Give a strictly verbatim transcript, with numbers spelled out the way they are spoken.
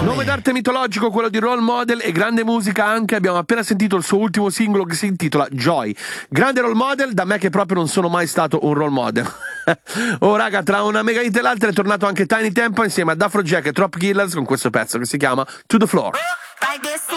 Nome d'arte mitologico, quello di Role Model, e grande musica anche. Abbiamo appena sentito il suo ultimo singolo che si intitola Joy. Grande role model, da me che proprio non sono mai stato un role model. Oh raga, tra una mega hit e l'altra è tornato anche Tiny Tempo insieme a Afrojack e Trop Killers con questo pezzo che si chiama To The Floor.